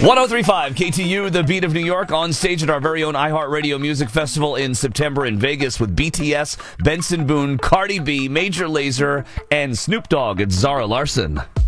1035 KTU, the beat of New York, on stage at our very own iHeartRadio Music Festival in September in Vegas with BTS, Benson Boone, Cardi B, Major Lazer, and Snoop Dogg and Zara Larson.